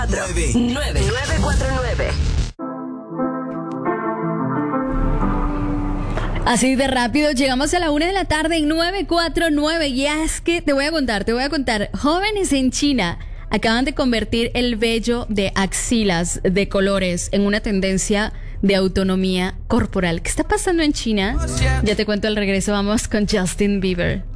949. Así de rápido, llegamos a la 1 de la tarde en 949. Y es que te voy a contar. Jóvenes en China acaban de convertir el vello de axilas de colores en una tendencia de autonomía corporal. ¿Qué está pasando en China? Ya te cuento al regreso. Vamos con Justin Bieber.